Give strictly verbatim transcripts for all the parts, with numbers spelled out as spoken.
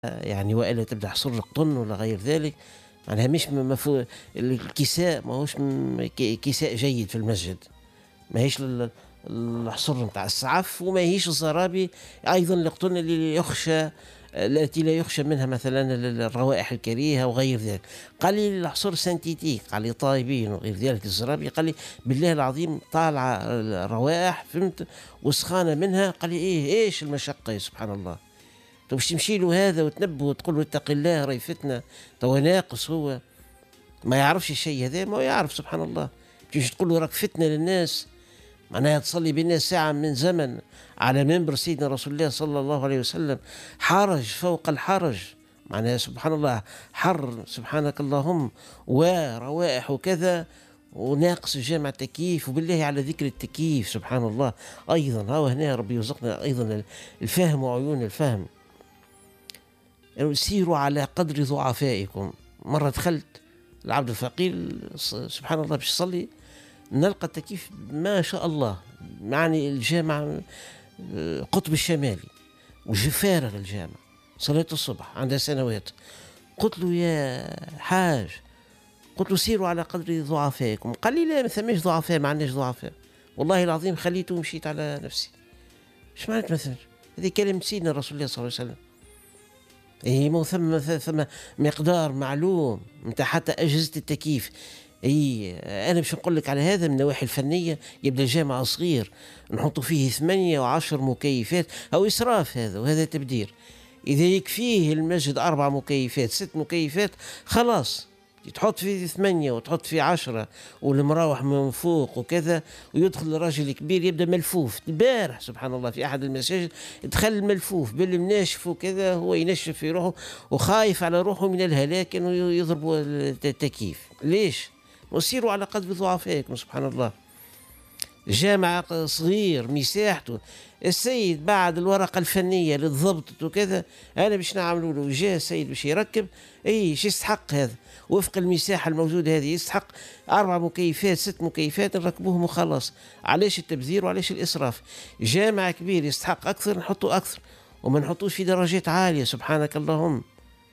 يعني وإلا تبدأ حصول القطن ولا غير ذلك. معناها مش م مفهو الكساء ماهوش م ك كساء جيد في المسجد، ماهيش ال الحصر نتاع السعف، وماهيش الزرابي أيضًا القطن اللي يخشى التي لا يخشى منها مثلًا ال الروائح الكريهة وغير ذلك. قال لي الحصور سنتيتيك، قال لي طايبين وغير ذلك الزرابي، قال لي بالله العظيم طالعة الروائح فهمت وسخانة منها، قال لي إيه إيش المشقة يا سبحان الله. تو باش تمشي له هذا وتنبه وتقول له اتق الله راهي فتنة، توا ناقص هو ما يعرفش الشيء هذا، ما هو يعرف سبحان الله. تجي تقول له راك فتنة للناس، معناها تصلي بالناس ساعة من زمن على منبر سيدنا رسول الله صلى الله عليه وسلم، حرج فوق الحرج، معناها سبحان الله حر سبحانك اللهم وروائح وكذا، وناقص الجامع التكييف، وبالله على ذكر التكييف سبحان الله أيضا. هو هنا ربي يرزقنا أيضا الفهم وعيون الفهم. يعني سيروا على قدر ضعفائكم. مرة دخلت العبد الفقير سبحان الله باش يصلي، نلقى التكييف ما شاء الله، يعني الجامع قطب الشمالي وفارغ الجامع، صلاة الصبح عندها سنوات. قلت له يا حاج، قلت له سيروا على قدر ضعفائكم. قال لي لا ما ثماش ضعفاء، ما عندناش ضعفاء، والله العظيم خليته ومشيت على نفسي. ايش معنات مثلا؟ هذه كلمة سيدنا رسول الله صلى الله عليه وسلم. اي مو ثم ثم مقدار معلوم نتاع حتى اجهزه التكييف. اي انا باش نقول لك على هذا من النواحي الفنيه، يبدا جامع صغير نحطوا فيه ثمانية وعشر مكيفات او اسراف هذا، وهذا تبدير. اذا يكفيه المسجد اربع مكيفات ست مكيفات خلاص، تحط فيه ثمانية وتحط فيه عشرة والمراوح من فوق وكذا، ويدخل الراجل كبير يبدا ملفوف. البارح سبحان الله في احد المساجد دخل ملفوف بالمناشف وكذا، هو ينشف في روحه وخايف على روحه من الهلاك انه يضربوا التكييف. ليش؟ وسيروا على قدر ضعفائكم سبحان الله. جامع صغير مساحته، السيد بعد الورقة الفنية اللي ضبطت وكذا أنا باش نعملوا له، جاء السيد باش يركب، أي شو يستحق هذا وفق المساحة الموجودة هذه، يستحق أربع مكيفات ست مكيفات نركبوهم وخلاص. علاش التبذير وعلاش الإسراف؟ جامع كبير يستحق أكثر نحطوا أكثر، وما نحطوش في درجات عالية سبحانك اللهم.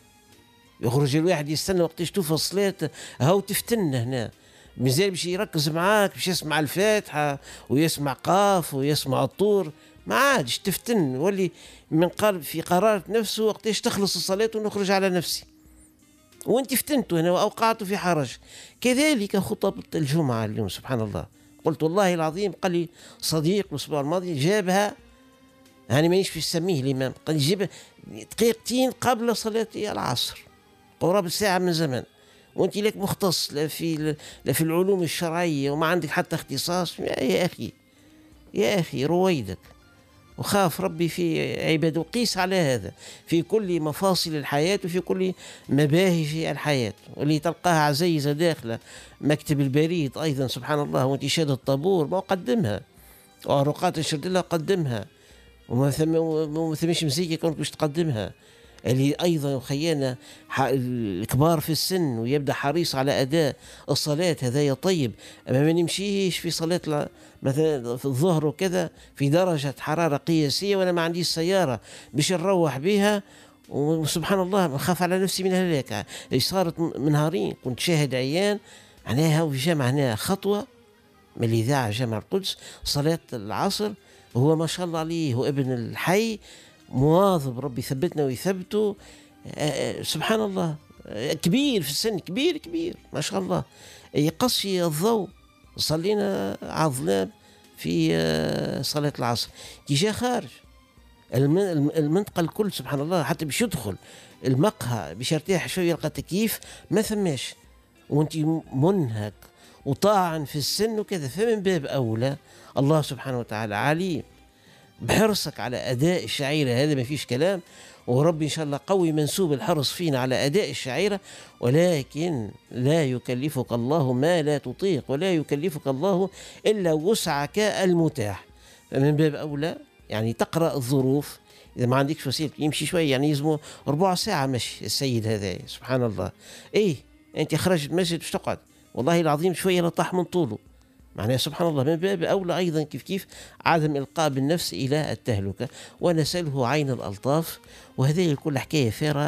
يخرج الواحد يستنى وقتاش توفى الصلاة، هاو تفتن هنا مازال باش يركز معاك، باش يسمع الفاتحة ويسمع قاف ويسمع الطور، ما عادش تفتن، ولي من قلب في قرارة نفسه وقتاش تخلص الصلاة ونخرج على نفسي، وانت فتنته هنا واوقعته في حرج. كذلك خطب الجمعة اليوم سبحان الله. قلت والله العظيم، قال لي صديق الاسبوع الماضي جابها، يعني مانيش في نسميه الامام، قال لي جيبها دقيقتين قبل صلاة العصر، قرابة الساعة من زمان، وانت لك مختص لا في لا في العلوم الشرعيه وما عندك حتى اختصاص. يا اخي يا اخي رويدك وخاف ربي في عباده، وقيس على هذا في كل مفاصل الحياه وفي كل مباهج الحياه. واللي تلقاها عزيزه داخله مكتب البريد ايضا سبحان الله، وانت شاد الطابور ما قدمها، ورقات الشردله قدمها، وما ثمش مزيه كونك باش تقدمها. اللي ايضا خيانا الكبار في السن ويبدا حريص على اداء الصلاه، هذا طيب. اما ما نمشيش في صلاه مثلا في الظهر وكذا في درجه حراره قياسيه وانا ما عنديش سياره باش نروح بها، وسبحان الله نخاف على نفسي من الهلاك. صارت من نهارين كنت شاهد عيان معناها في جامع هنا خطوه من الاذاعه جامع القدس صلاه العصر، هو ما شاء الله عليه هو ابن الحي مواظب، ربي يثبتنا ويثبته. سبحان الله كبير في السن، كبير كبير ما شاء الله، يقصي الضوء. صلينا على الظلام في صلاة العصر، كي جا خارج المنطقة الكل سبحان الله حتى باش يدخل المقهى باش يرتاح شوية يلقى تكييف ما ثماش، وانت منهك وطاعن في السن وكذا. فمن باب أولى الله سبحانه وتعالى عليم بحرصك على أداء الشعيرة، هذا ما فيش كلام، وربي إن شاء الله قوي منسوب الحرص فينا على أداء الشعيرة، ولكن لا يكلفك الله ما لا تطيق، ولا يكلفك الله إلا وسعك المتاح. فمن باب أولى يعني تقرأ الظروف، إذا ما عندكش وسيلة يمشي شوية، يعني يزمو ربع ساعة مشي السيد هذا سبحان الله. إيه أنت خرجت المسجد باش تقعد، والله العظيم شوية لطاح من طوله، معناها سبحان الله من باب أولى أيضا كيف كيف عدم إلقاء بالنفس إلى التهلكة، ونسأله عين الألطاف. وهذه الكل حكاية فارغة